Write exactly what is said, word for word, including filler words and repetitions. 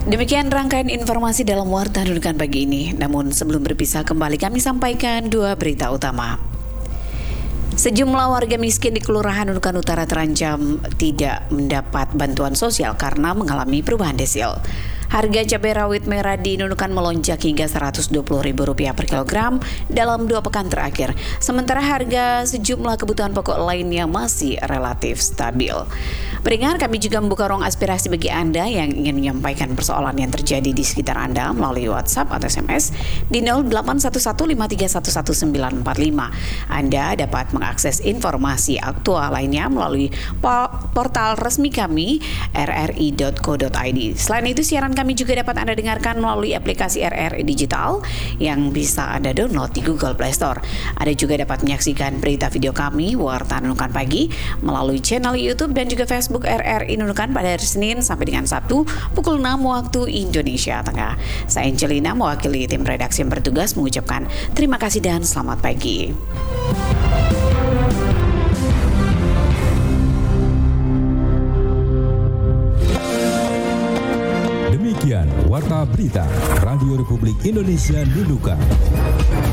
Demikian rangkaian informasi dalam Warta Nunukan pagi ini. Namun sebelum berpisah kembali kami sampaikan dua berita utama. Sejumlah warga miskin di Kelurahan Nunukan Utara terancam tidak mendapat bantuan sosial karena mengalami perubahan desil. Harga cabai rawit merah di Nunukan melonjak hingga seratus dua puluh ribu rupiah per kilogram dalam dua pekan terakhir. Sementara harga sejumlah kebutuhan pokok lainnya masih relatif stabil. Peringat, kami juga membuka ruang aspirasi bagi Anda yang ingin menyampaikan persoalan yang terjadi di sekitar Anda melalui WhatsApp atau S M S di nol delapan satu satu lima tiga satu satu sembilan empat lima. Anda dapat mengakses informasi aktual lainnya melalui portal resmi kami r r i dot co dot i d. Selain itu, siaran kami juga dapat Anda dengarkan melalui aplikasi R R I Digital yang bisa Anda download di Google Play Store. Anda juga dapat menyaksikan berita video kami Warta Nunukan Pagi melalui channel YouTube dan juga Facebook R R I Nunukan pada hari Senin sampai dengan Sabtu pukul enam waktu Indonesia Tengah. Saya Angelina mewakili tim redaksi yang bertugas mengucapkan terima kasih dan selamat pagi. Demikian Warta Berita Radio Republik Indonesia Nunukan.